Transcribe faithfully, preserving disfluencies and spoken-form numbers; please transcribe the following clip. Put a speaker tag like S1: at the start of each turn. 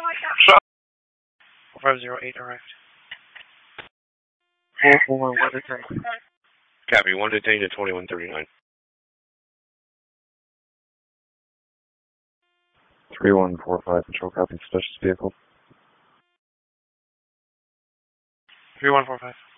S1: four five zero eight arrived.
S2: four four one detain.
S3: Copy, one detained at twenty-one thirty-nine.
S2: three one four five, control copy, suspicious vehicle.
S1: three one four five.